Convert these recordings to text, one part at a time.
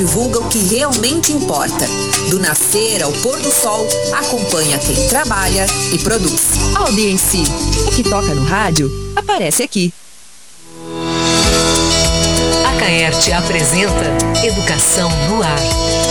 Divulga o que realmente importa. Do nascer ao pôr do sol, acompanha quem trabalha e produz. Audiência. O que toca no rádio, aparece aqui. A Caerte apresenta Educação no Ar.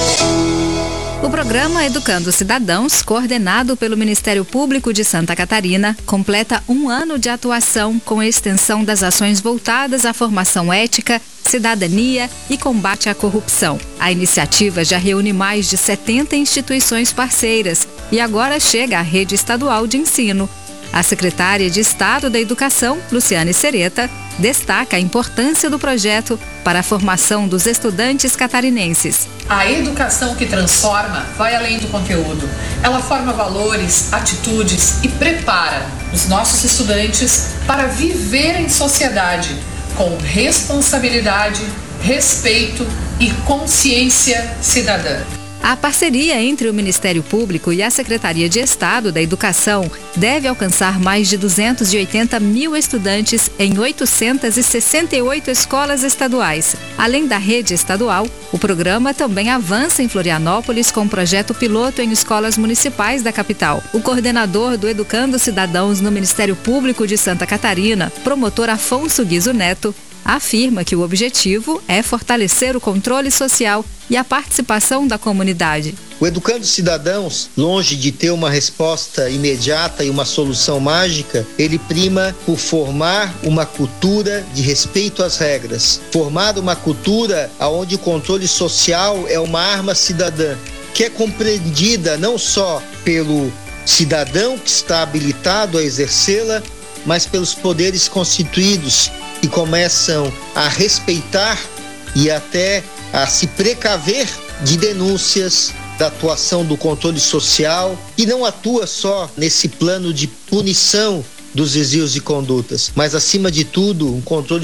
O programa Educando Cidadãos, coordenado pelo Ministério Público de Santa Catarina, completa 1 ano de atuação com a extensão das ações voltadas à formação ética, cidadania e combate à corrupção. A iniciativa já reúne mais de 70 instituições parceiras e agora chega à rede estadual de ensino. A secretária de Estado da Educação, Luciane Sereta, destaca a importância do projeto para a formação dos estudantes catarinenses. A educação que transforma vai além do conteúdo. Ela forma valores, atitudes e prepara os nossos estudantes para viver em sociedade com responsabilidade, respeito e consciência cidadã. A parceria entre o Ministério Público e a Secretaria de Estado da Educação deve alcançar mais de 280 mil estudantes em 868 escolas estaduais. Além da rede estadual, o programa também avança em Florianópolis com um projeto piloto em escolas municipais da capital. O coordenador do Educando Cidadãos no Ministério Público de Santa Catarina, promotor Afonso Guizo Neto, afirma que o objetivo é fortalecer o controle social e a participação da comunidade. O Educando Cidadãos, longe de ter uma resposta imediata e uma solução mágica, ele prima por formar uma cultura de respeito às regras, formar uma cultura onde o controle social é uma arma cidadã, que é compreendida não só pelo cidadão que está habilitado a exercê-la, mas pelos poderes constituídos, que começam a respeitar e até a se precaver de denúncias da atuação do controle social, que não atua só nesse plano de punição dos desvios de condutas, mas acima de tudo um controle